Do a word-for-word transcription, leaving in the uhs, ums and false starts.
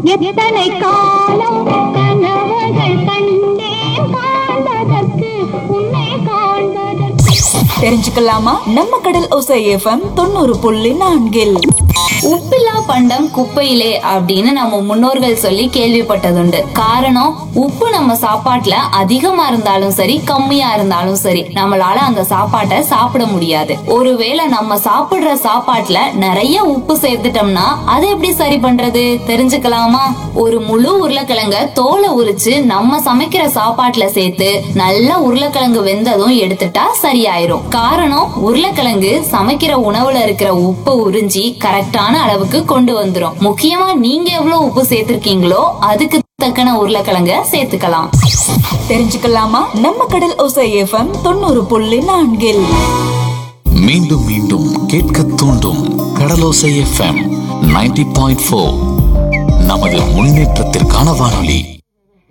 எத்தனை காலம் கனவுகள் கண்டேன் காண்பதற்கு உன்னை காண்பதற்கு. தெரிஞ்சுக்கலாமா நம்ம கடல் ஓசை எஃப்எம் தொண்ணூறு புள்ளி நான்கில். உப்பில்லா பண்டம் குப்பையிலே அப்படின்னு நம்ம முன்னோர்கள் சொல்லி கேள்விப்பட்டதுண்டு. காரணம், உப்பு நம்ம சாப்பாட்டுல அதிகமா இருந்தாலும் சரி கம்மியா இருந்தாலும் சரி நம்மளால அந்த சாப்பாட்டை சாப்பிட முடியாது. ஒருவேளை நம்ம சாப்பிடுற சாப்பாட்டுல நிறைய உப்பு சேர்த்துட்டோம்னா அதை எப்படி சரி பண்றது தெரிஞ்சுக்கலாமா? ஒரு முழு உருளைக்கிழங்க தோலை உரிச்சு நம்ம சமைக்கிற சாப்பாட்டுல சேர்த்து நல்லா உருளைக்கிழங்கு வெந்ததும் எடுத்துட்டா சரியாயிரும். காரணம், உருளைக்கிழங்கு சமைக்கிற உணவுல இருக்கிற உப்பு உறிஞ்சி கரெக்டான அளவுக்கு கொண்டு வந்துரும். முக்கியமா நீங்க எவ்வளவு உப்பு சேர்த்திருக்கீங்களோ அதுக்கு தக்கன உருளைக்கிழங்க சேர்த்துக்கலாம். தெரிஞ்சுக்கலாமா நம்ம கடல் ஓசை எஃப்எம் தொண்ணூறு புள்ளி நான்கில். மீண்டும் மீண்டும் கேட்க தூண்டும் கடலோசை எஃப்எம் நைன்டி பாயிண்ட் ஃபோர் நமது முன்னேற்றத்திற்கான வானொலி.